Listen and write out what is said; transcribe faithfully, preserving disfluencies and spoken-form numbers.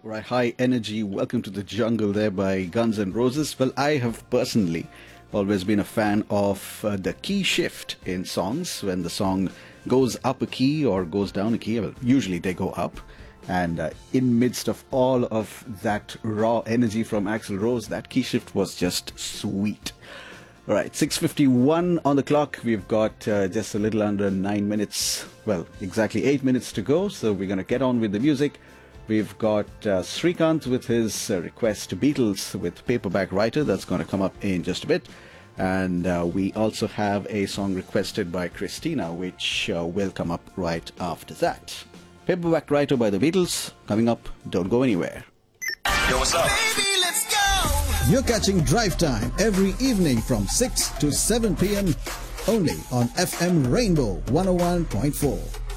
Right, high energy. Welcome to the jungle there by Guns N' Roses. Well, I have personally always been a fan of uh, the key shift in songs when the song goes up a key or goes down a key. Well, usually they go up. And uh, in midst of all of that raw energy from Axl Rose, that key shift was just sweet. All right, six fifty-one on the clock. We've got uh, just a little under nine minutes. Well, exactly eight minutes to go. So we're going to get on with the music. We've got uh, Srikanth with his uh, request to Beatles with Paperback Writer. That's going to come up in just a bit. And uh, we also have a song requested by Christina, which uh, will come up right after that. Paperback Writer by the Beatles coming up. Don't go anywhere. Yo, what's up? Baby, let's go! You're catching Drive Time every evening from six to seven p.m. only on F M Rainbow one oh one point four.